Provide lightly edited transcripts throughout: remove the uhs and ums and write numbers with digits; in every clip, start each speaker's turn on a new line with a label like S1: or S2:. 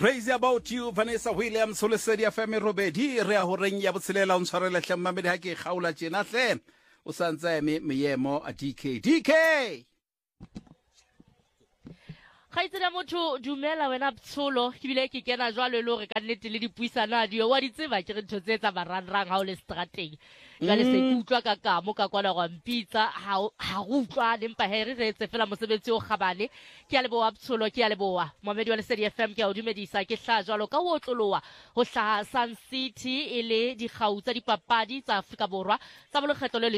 S1: Crazy About You, Vanessa Williams, ho Lesedi FM Robedi, re a ho reng ya botshelela o ntshwarela hlemmamedi ha ke kgaola tjena hle. O santsa meyemo a DK.
S2: Khaitsela motho dumela wena Ptsholo ke bile ke kena jwalo le hore ka nnete le dipuisano a dio wa di tseba ke re ntho tse tsa marangrang ha o le strateng jwale se ke utlwa ka mo ka kwana go mpitsa ha utlwa le mpa heri re etse fela mosebetsi o kgabane ke a leboa Ptsholo ke a leboa Mohammed wa Lesedi FM ke a o dumedisa ke hla jwalo ka ho tloloa ho hlaha Sun City ele di kgautsa dipapadi tsa Afrika Borwa tsa bolokgetlo le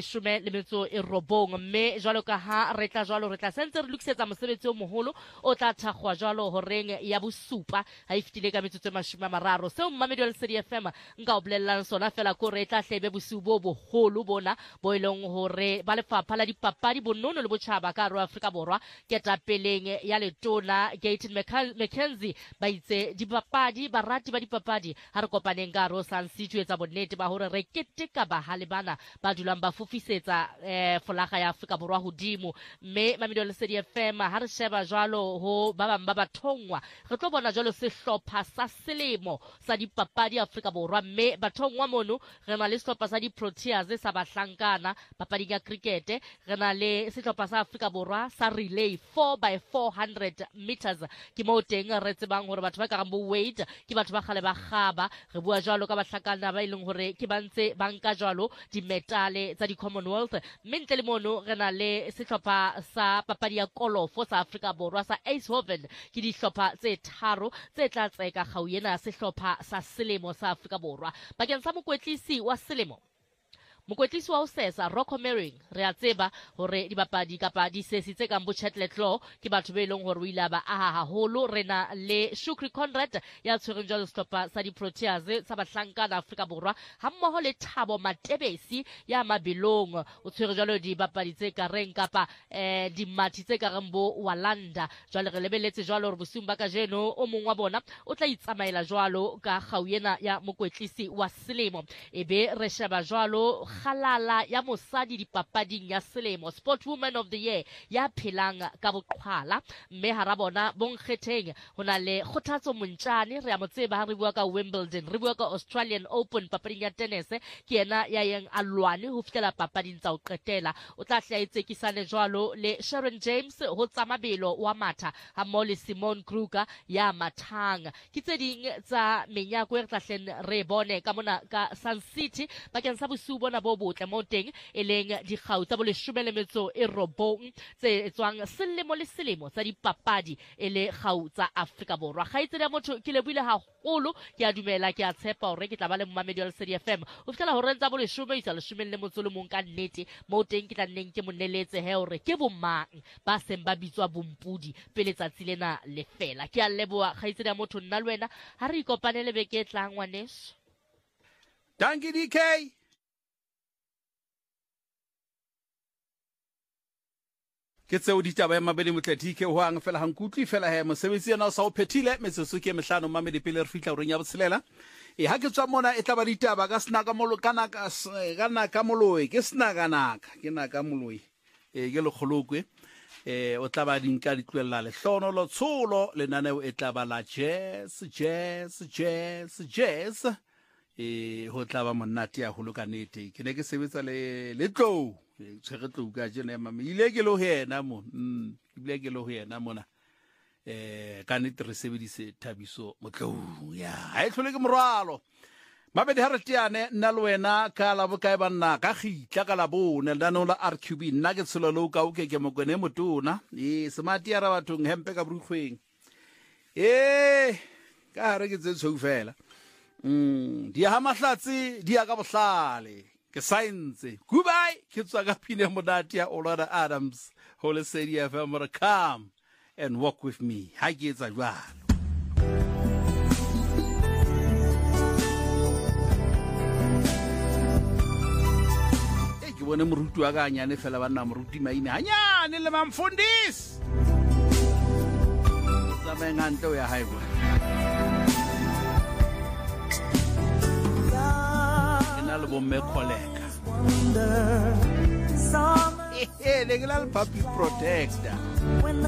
S2: 19 mme jwalo ka ha re tla jwalo re tla sentse re lukisetsa mosebetsi o moholo o tla thakgwa jwalo horeng ya bosupa ha ifitile ka metsotso 30 seo Mohammed wa Lesedi FM nka o bolellang sona fela ko re tla hlebe bosubo boholo bona bo ileng hore ba lefapha la dipapadi bonono le botjhaba ka ro Afrika Borwa ke tapeleng ya letona Gaten McKenzie ba itse dipapadi barati ba dipapadi ha re kopaneng ka ro Sun City etsa bonnete ba hore re keteka ba hale bana ba dulang ba fufisetsa folaga ya Afrika Borwa hodimo mme Mohammed wa Lesedi FM ha re sheba jwalo ho ba bang ba bathongwa re tlo bona jwalo sehlopha sa selemo sa dipapadi Afrika Borwa mme bathongwa mono re na le sehlopha sa di-Proteas sa bahlankana papading ya cricket re na le sehlopha sa Afrika Borwa sa relay 4x400 meters ke mo teng re tsebang hore batho ba ka rambo Wade ke batho ba khale ba khaba re bua jwalo ka bahlakana ba ileng hore ke bantse banka jwalo di-medale tsa di-Commonwealth mme ntle le mono re na le sehlopha sa papadi ya kolofo sa Afrika Borwa sa Eindhoven ke dihlopha tse tharo tse tla tseka kgau ena sehlopha sa selemo sa Afrika Borwa bakeng sa mokwetlisi wa selemo mokwetlisi wa ho sesa Rocco Mering re a tseba hore dibapadi kapa disesi tse kang bo Chatlet Law ke batho be leng hore o ile ba aha haholo re na le Shukri Conrad ya tshwereng jwalo sehlopha sa di-Proteas sa bahlankana Afrika Borwa ha mmoho le Thabo Matebesi ya Mabilong o tshwere jwalo dibapadi tse ka reng kapa dimati tse ka reng bo Walanda jwale re lebeletse jwalo hore bosung ba ka jeno o mong wa bona o tla itsamaela jwalo ka kgau ena ya mokwetlisi wa selemo ebe re sheba jwalo khalala ya mosadi dipapading ya selemo Sportwoman of the Year ya phelang ka boqhwala mme hara bona bonkgetheng hona le Kgothatso Montjane re a mo tseba ha re bua ka Wimbledon re bua ka Australian Open papading ya tennis ke yena ya yeng alwane ho fitela papading tsa o qetela o tla hla itsekisane jwalo le Sharon James ho tsa mabelo wa matha ha mo le Simone Kruger ya mathang ke tse ding tsa menyako re tla hleng re bone ka mona ka Sun City bakeng sa bosubo bona bo botle mo teng eleng dikgau tsa bo 19 tse etswang selemo le selemo tsa dipapadi ele kgau tsa Afrika Borwa kgaitsedi ya motho ke lebuile haholo ke a dumela ke a tshepa hore ke tla ba le Mohammed wa Lesedi FM o fitela hore ntsa bo 10 isa 11 ka nnete mo teng ke tla nneng ke moneletse he hore ke bomang ba seng ba bitswa bompudi pele tsatsi lena le fela ke a leboa kgaitsedi ya motho nna le wena ha re ikopanele beke tlang ngwaneso
S1: Dankie DK. Ke tseo ditaba ya mabedi motledi ke ho ang fela hankutli fela he mosebetsi yana o sa o phethile metsotso ke mehlano Mamedi pele re fitla reng ya botshelela ha ke tswa mona e tla ba ditaba ka snaka molo kana ka moloi ke snaka naka ke naka moloi ke le kholokwe o tla ba dinka di tlwella le hlono lo tsholo le naneo e tla ba la jazz ho tla ba monate ya holo ka nete ke ne ke sebetsa le tlou tshwere tlou ka jena mama ile ke lo hena mo ile ke lo hena mona ka nete re sebedise Thabiso motlou ya ha e tlhole ke morwalo Mabedi ha re tiane nna le wena ka la bokae banna ka khitla ka la bone la no la RQB nna ke tsholo lo ka o ke mokone motona smart ya ra bathong hempe ka brukgweng ka re ke tsetso fela di ha mahlatsi di ya ka bohlale ke science goodbye ke tswa ka phine monate ya Olada Adams ho Lesedi FM re come and walk with me ha ke etsa jwalo ke bone moruti wa ka nyane fela ba nna moruti maine hanyane le mamfundisi tsamenga nto ya haibo le bomme kolega le ke la le puppy protector